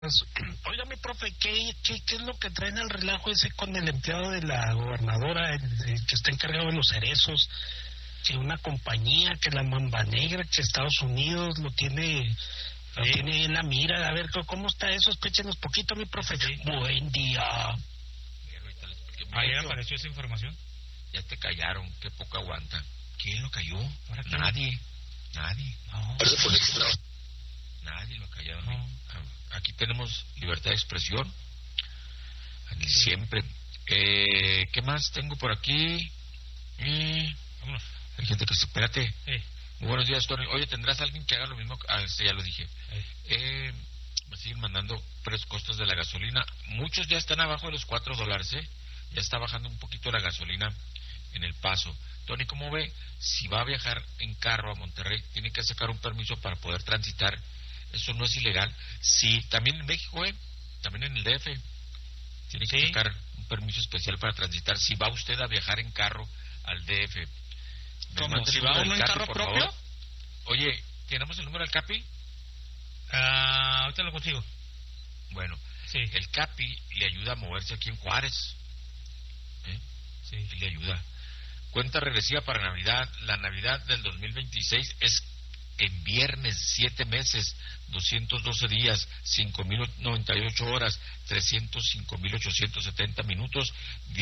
Oiga, mi profe, ¿qué es lo que traen al relajo ese con el empleado de la gobernadora, el que está encargado de los cerezos? Que una compañía, que la Mamba Negra, que Estados Unidos lo tiene en la mira. A ver, ¿cómo está eso? Espéchenos poquito, mi profe. Sí. Buen día. Ayer apareció esa información. Ya te callaron, qué poco aguanta. ¿Quién lo cayó? Nadie. No. Nadie lo callaron. No. Aquí tenemos libertad de expresión. Aquí siempre. ¿Qué más tengo por aquí? Vámonos. Hay gente que se... Espérate. Muy buenos días, Tony. Oye, ¿tendrás alguien que haga lo mismo? Ya lo dije. Me siguen mandando costos de la gasolina. Muchos ya están abajo de los $4, Ya está bajando un poquito la gasolina en El Paso. Tony, ¿cómo ve? Si va a viajar en carro a Monterrey, tiene que sacar un permiso para poder transitar. Eso no es ilegal. Sí, también en México, también en el DF. Tiene que sacar un permiso especial para transitar. Si va usted a viajar en carro al DF. ¿Cómo? ¿Si va uno en carro propio? Favor. Oye, ¿tenemos el número del CAPI? Ahorita lo consigo. Bueno, sí. El CAPI le ayuda a moverse aquí en Juárez. Sí. Le ayuda. Cuenta regresiva para Navidad. La Navidad del 2026 es en viernes, 7 meses, 212 días, 5.098 horas, 305.870 minutos,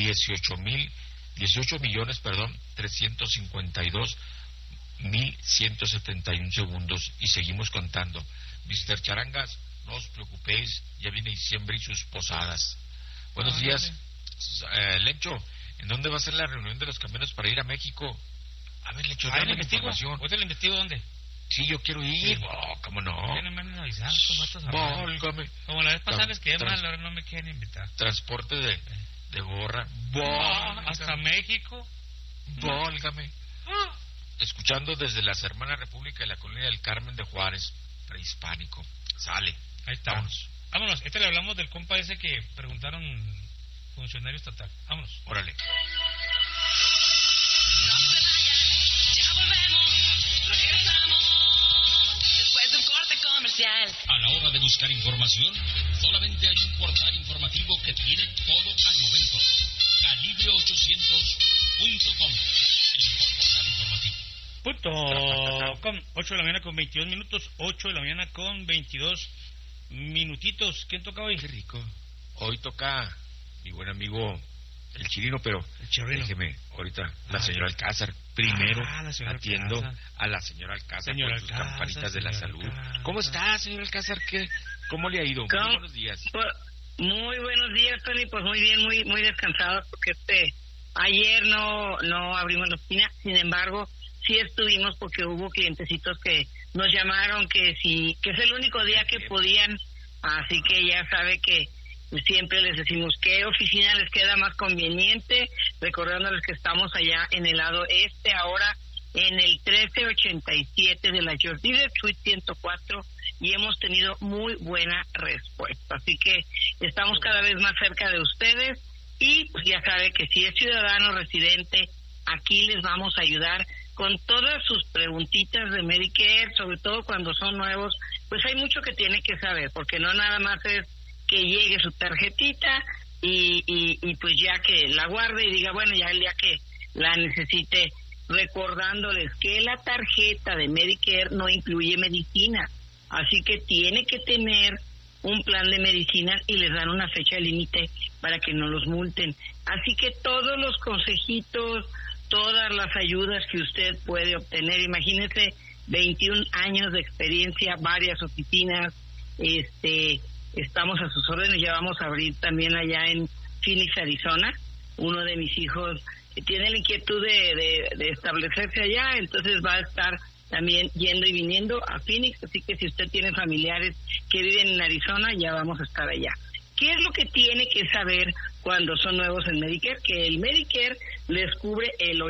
18.352.171 segundos. Y seguimos contando. Mr. Charangas, no os preocupéis, ya viene diciembre y sus posadas. Buenos días, Lencho. ¿En dónde va a ser la reunión de los camiones para ir a México? A ver, Lencho, dame la información. ¿Usted lo investigo dónde? Sí, yo quiero ir. Sí. ¿Cómo no? No me han avisado, Válgame. Como la vez pasada les quedé mal, ahora no me quieren invitar. Transporte de gorra. Hasta México. Válgame. Escuchando desde las Hermanas República de la Colonia del Carmen de Juárez, prehispánico. Sale. Ahí está. Vámonos. Le hablamos del compa ese que preguntaron funcionario estatal. Vámonos. Órale. No se vayan, ya volvemos, regresamos, después de un corte comercial. A la hora de buscar información, solamente hay un portal informativo que tiene todo al momento. Calibre800.com, el mejor portal informativo. .com, 8 de la mañana con 22 minutos, 8 de la mañana con 22 minutitos. ¿Quién toca hoy? Qué rico. Hoy toca mi buen amigo el Chirino, pero déjeme ahorita la señora Alcázar. Primero atiendo Alcázar. A la señora Alcázar con sus campanitas de la salud. Alcázar. ¿Cómo está, señora Alcázar? ¿Cómo le ha ido? Muy buenos días. Muy buenos días, Tony. Pues muy bien, muy descansados porque ayer no abrimos la oficina. Sin embargo, sí estuvimos porque hubo clientecitos que nos llamaron que es el único día que podían, así que ya sabe que siempre les decimos qué oficina les queda más conveniente, recordándoles que estamos allá en el lado este, ahora en el 1387 de la George Diller, Suite 104, y hemos tenido muy buena respuesta. Así que estamos cada vez más cerca de ustedes y pues ya sabe que si es ciudadano residente, aquí les vamos a ayudar con todas sus preguntitas de Medicare, sobre todo cuando son nuevos, pues hay mucho que tiene que saber, porque no nada más es que llegue su tarjetita y pues ya que la guarde y diga, bueno, ya el día que la necesite, recordándoles que la tarjeta de Medicare no incluye medicina, así que tiene que tener un plan de medicinas y les dan una fecha límite para que no los multen. Así que todos los consejitos, todas las ayudas que usted puede obtener, imagínese 21 años de experiencia, varias oficinas, estamos a sus órdenes. Ya vamos a abrir también allá en Phoenix, Arizona. Uno de mis hijos tiene la inquietud de establecerse allá, entonces va a estar también yendo y viniendo a Phoenix, así que si usted tiene familiares que viven en Arizona, ya vamos a estar allá. ¿Qué es lo que tiene que saber cuando son nuevos en Medicare? Que el Medicare les cubre el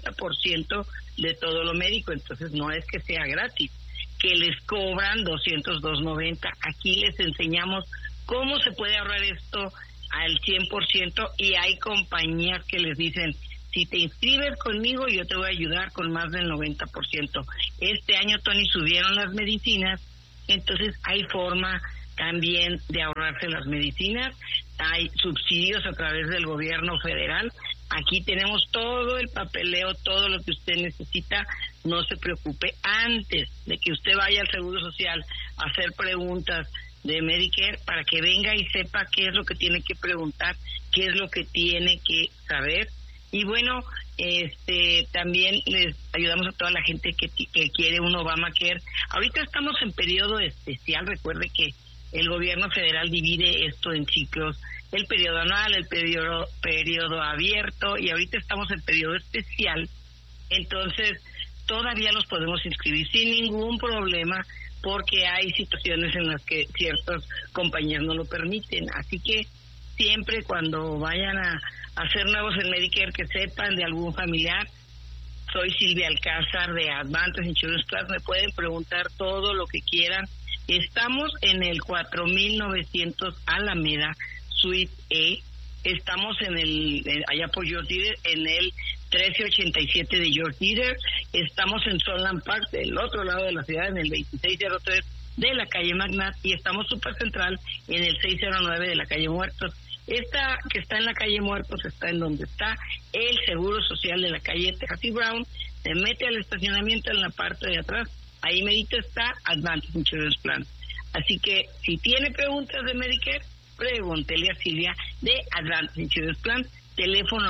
80% de todo lo médico, entonces no es que sea gratis, que les cobran $202.90. Aquí les enseñamos cómo se puede ahorrar esto al 100%, y hay compañías que les dicen, si te inscribes conmigo, yo te voy a ayudar con más del 90%. Este año, Tony, subieron las medicinas, entonces hay forma también de ahorrarse las medicinas. Hay subsidios a través del gobierno federal. Aquí tenemos todo el papeleo, todo lo que usted necesita. No se preocupe. Antes de que usted vaya al Seguro Social a hacer preguntas de Medicare, para que venga y sepa qué es lo que tiene que preguntar, qué es lo que tiene que saber. Y bueno, también les ayudamos a toda la gente que quiere un Obamacare. Ahorita estamos en periodo especial. Recuerde que el gobierno federal divide esto en ciclos: el periodo anual, el periodo abierto, y ahorita estamos en periodo especial. Entonces todavía los podemos inscribir sin ningún problema, porque hay situaciones en las que ciertas compañías no lo permiten. Así que siempre cuando vayan a hacer nuevos en Medicare, que sepan de algún familiar. Soy Silvia Alcázar de Advantage Insurance Plus. Me pueden preguntar todo lo que quieran. Estamos en el 4900 Alameda, Suite E. Estamos allá por George Dieter, en el 1387 de George Dieter. Estamos en Sunland Park, del otro lado de la ciudad, en el 2603 de la calle Magnat, y estamos súper central en el 609 de la calle Muertos. Esta que está en la calle Muertos está en donde está el Seguro Social de la calle Texas y Brown. Se mete al estacionamiento en la parte de atrás. Ahí medito está Advantage Insurance Plan. Así que si tiene preguntas de Medicare, pregúntele a Silvia de Advantage Insurance Plan. Teléfono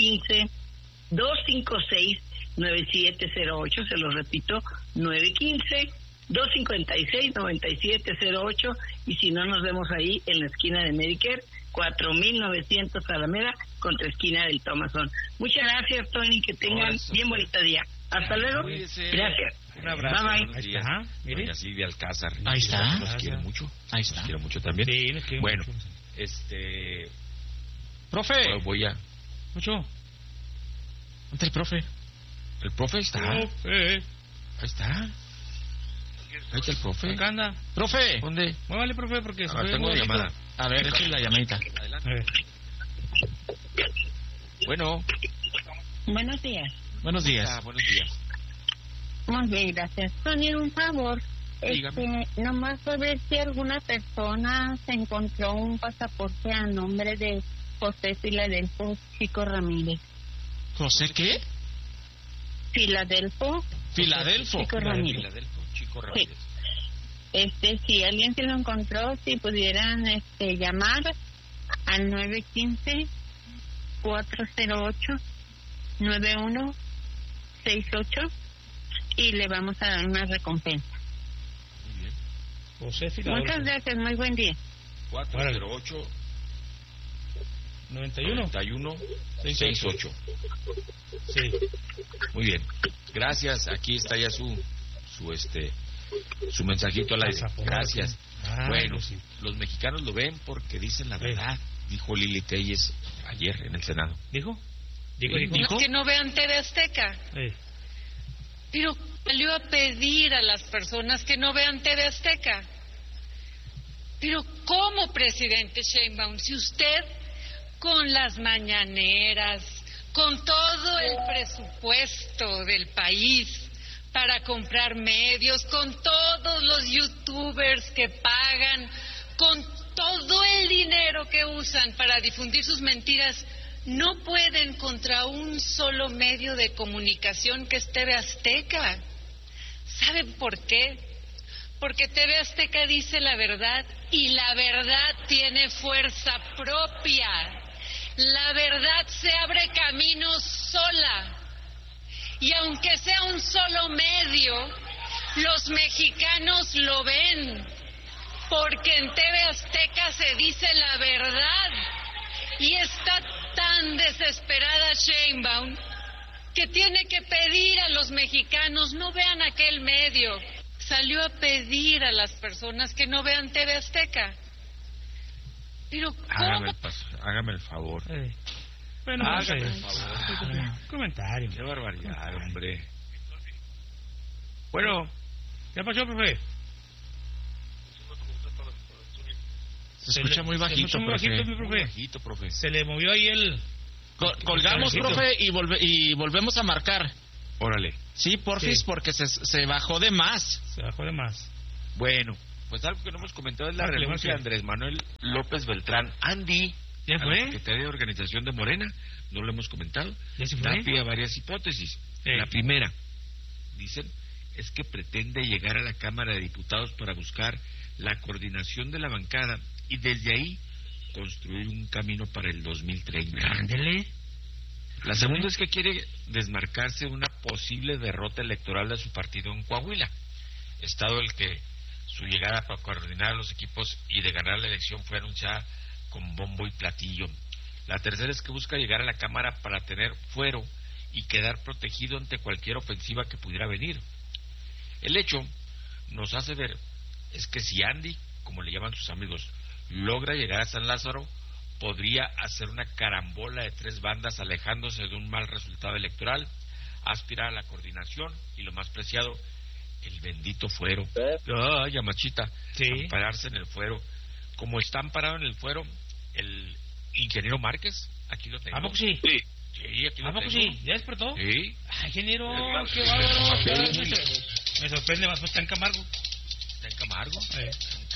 915-256-9708. Se lo repito, 915-256-9708. Y si no, nos vemos ahí en la esquina de Medicare, 4900 Alameda, contra esquina del Thomason. Muchas gracias, Tony, que tengan bien bonito día. Hasta luego. Gracias. Un abrazo. Bye, bye. Ahí está. Doña Silvia Alcázar. Ahí está. Nos quiere mucho. Ahí está. Nos quiere mucho también. Sí, nos quiere bueno, mucho. Profe. Voy a... Mucho. ¿Dónde el profe? El profe está. Ahí está. Ahí está el profe. Acá anda. Profe. ¿Dónde? Muévale, profe, porque se tengo una llamada. A ver, eche la llamadita. Adelante. Bueno. Buenos días. Buenos días. Buenos días. Muy bien, gracias. Tony, un favor. Dígame. Nomás a ver si alguna persona se encontró un pasaporte a nombre de José Filadelfo Chico Ramírez. ¿José qué? Filadelfo Chico Ramírez. Filadelfo Chico Ramírez. Sí. Si alguien se lo encontró, si pudieran llamar al 915-408-9168 y le vamos a dar una recompensa. Muy bien. José Filadelfo. Muchas gracias, muy buen día. 408 91 68. Sí. Muy bien. Gracias. Aquí está ya su mensajito al aire. Gracias. Bueno, sí. Los mexicanos lo ven porque dicen la verdad, dijo Lili Telles ayer en el Senado. ¿Dijo? No, que no vean TV Azteca. Pero salió a pedir a las personas que no vean TV Azteca. Pero ¿cómo, presidente Sheinbaum? Si usted, con las mañaneras, con todo el presupuesto del país para comprar medios, con todos los youtubers que pagan, con todo el dinero que usan para difundir sus mentiras, no pueden contra un solo medio de comunicación que es TV Azteca? ¿Saben por qué? Porque TV Azteca dice la verdad y la verdad tiene fuerza propia. La verdad se abre camino sola. Y aunque sea un solo medio, los mexicanos lo ven. Porque en TV Azteca se dice la verdad. Y está tan desesperada Sheinbaum que tiene que pedir a los mexicanos no vean aquel medio. Salió a pedir a las personas que no vean TV Azteca. Pero ¿cómo? Hágame el favor. Bueno, hágame el favor. Comentario. Qué barbaridad, hombre. Bueno. ¿Qué pasó, profe? Se escucha muy bajito, profe. Se le movió ahí el... Colgamos, profe, y volvemos a marcar. Órale. Sí, porfis, porque se bajó de más. Se bajó de más. Bueno, Pues algo que no hemos comentado es la renuncia de Andrés Manuel López Beltrán. Andy, ¿ya fue? Secretario de Organización de Morena, no lo hemos comentado. ¿Ya se fue? Da pie a varias hipótesis. La primera, dicen, es que pretende llegar a la Cámara de Diputados para buscar la coordinación de la bancada y desde ahí construir un camino para el 2030. Ándele. La segunda es que quiere desmarcarse de una posible derrota electoral de su partido en Coahuila, estado el que su llegada para coordinar los equipos y de ganar la elección fue anunciada con bombo y platillo. La tercera es que busca llegar a la Cámara para tener fuero y quedar protegido ante cualquier ofensiva que pudiera venir. El hecho nos hace ver es que si Andy, como le llaman sus amigos, logra llegar a San Lázaro, podría hacer una carambola de 3 bandas alejándose de un mal resultado electoral, aspirar a la coordinación y lo más preciado, el bendito fuero. ¡Ay, Yamachita! Sí. Ampararse en el fuero. Como está amparado en el fuero, el ingeniero Márquez, aquí lo tengo. ¿A poco sí? Sí. Sí, aquí lo ¿A poco tengo. sí? ¿Ya despertó? Sí. Ay, ingeniero, qué bárbaro. Me sorprende más, pues está en Camargo. ¿Está en Camargo? Sí.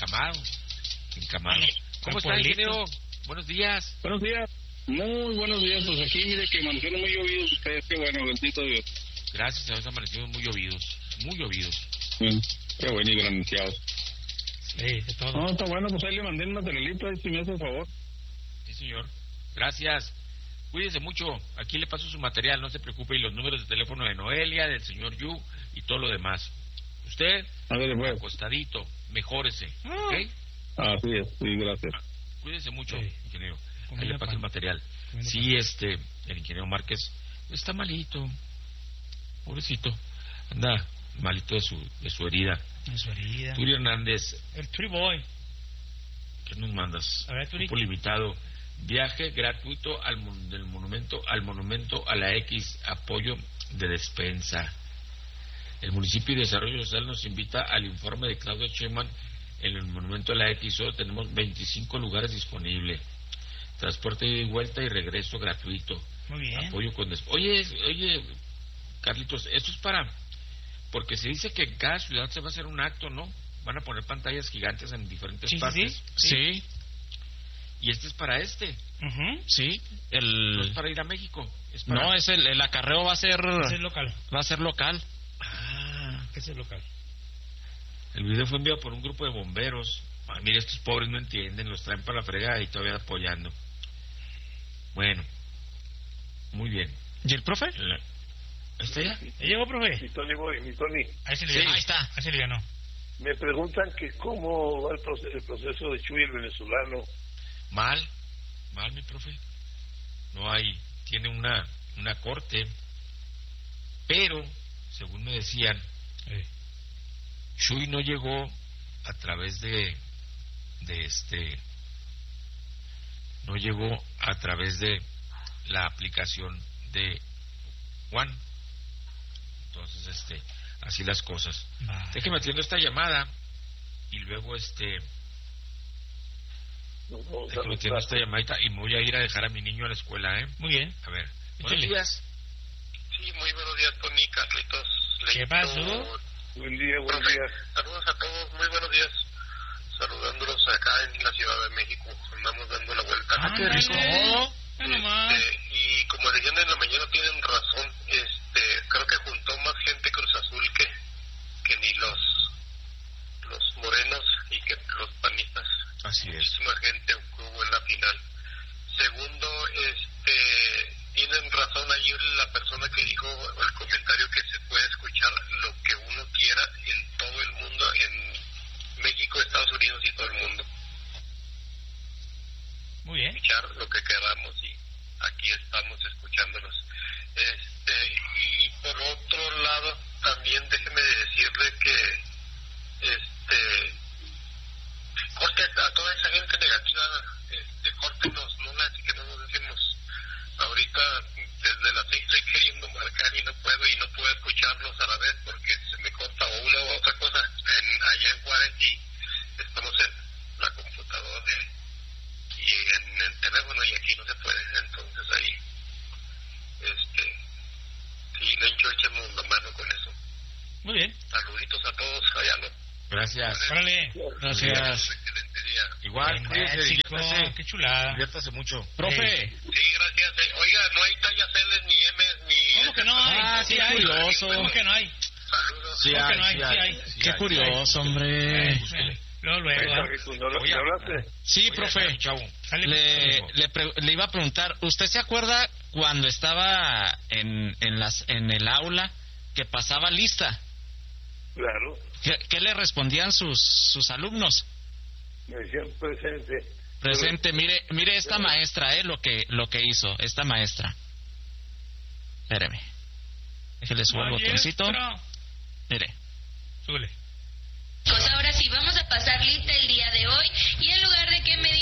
En Camargo. ¿Cómo está, ingeniero? Buenos días. Buenos días. Muy buenos días. Pues aquí, mire que amanecieron muy llovidos ustedes. Qué bueno, bendito Dios. Gracias a Dios, amanecimos muy llovidos. Muy llovidos. Qué bueno y grandeados. Sí, de todo. No, está bueno, pues ahí le mandé el materialito, ahí si me hace el favor. Sí, señor. Gracias. Cuídese mucho. Aquí le paso su material, no se preocupe. Y los números de teléfono de Noelia, del señor Yu y todo lo demás. Usted, acostadito, mejórese. ¿Ok? Así es, sí, gracias. Cuídese mucho, ingeniero. Ahí le paso el material. Sí, el ingeniero Márquez está malito. Pobrecito. Anda malito de su herida. De su herida. Turi Hernández. El Turi Boy. ¿Qué nos mandas? A ver, Turi. Grupo limitado. Viaje gratuito del monumento a la X, apoyo de despensa. El municipio de Desarrollo Social nos invita al informe de Claudio Sheinbaum en el monumento a la X. Solo tenemos 25 lugares disponibles. Transporte de ida y vuelta y regreso gratuito. Muy bien. Apoyo con Oye, Carlitos, esto es porque se dice que en cada ciudad se va a hacer un acto, ¿no? Van a poner pantallas gigantes en diferentes partes. Sí. Y este es para Sí. No es para ir a México. No, es el acarreo va a ser local. Va a ser local. Ah, ¿qué es el local? El video fue enviado por un grupo de bomberos. Mire, estos pobres no entienden, los traen para la fregada y todavía apoyando. Bueno, muy bien. ¿Y el profe? ¿Está ya? ¿Ya llegó, profe? Mi Tony. Ahí se le ahí está. Ahí se le ganó. Me preguntan que cómo va el proceso de Chuy, el venezolano. Mal, mi profe. No hay, tiene una corte, pero, según me decían, Chuy no llegó a través no llegó a través de la aplicación de Juan. Entonces, así las cosas. Déjeme atiendo esta llamada y luego déjeme atiendo esta llamadita y me voy a ir a dejar a mi niño a la escuela, ¿eh? Muy bien. A ver, buenos días. Sí, muy buenos días, Tony, Carlitos. ¿Qué pasó? Buen día, buen día. Saludos a todos, muy buenos días. Saludándolos acá en la Ciudad de México. Andamos dando la vuelta. Ah, qué rico. Y como decían en la mañana, tienen razón. Creo que juntó más gente Cruz Azul que ni los morenos y que los panistas. Así es. Muchísima gente hubo en la final. Segundo, tienen razón ahí la persona que dijo el comentario que se puede escuchar lo que uno quiera en todo el mundo, en México, Estados Unidos y todo el mundo. Muy bien. Escuchar lo que queramos y aquí estamos escuchándolos. Y por otro lado, también déjeme decirle que corte a toda esa gente negativa, córtenos, no nos decimos. Ahorita desde las 6 estoy queriendo marcar y no puedo escucharlos a la vez porque se me corta o una u otra cosa allá en Juárez y estamos en la computadora y en el teléfono y aquí no se puede. Entonces ahí sí, Lencho, echemos la mano con eso. Muy bien. Saluditos a todos allá, ¿no? Gracias. Órale. Gracias. Igual, México, qué chulada. Diviértase mucho. Profe. Sí, gracias. Oiga, no hay tallas L ni M ni... ¿Cómo que no hay? Sí, hay. Curioso. ¿Cómo que no hay? Saludos. Sí hay, sí hay. Qué curioso, hombre. Luego. ¿Le hablaste? Sí, profe. Le iba a preguntar, ¿usted se acuerda cuando estaba en el aula que pasaba lista? Claro. ¿Qué le respondían sus alumnos? Me decían presente. Presente, mire esta maestra, lo que hizo, esta maestra. Espéreme. Déjele subir el botoncito. Mire. Súbele. Pues ahora sí, vamos a pasar lista el día de hoy y en lugar de que me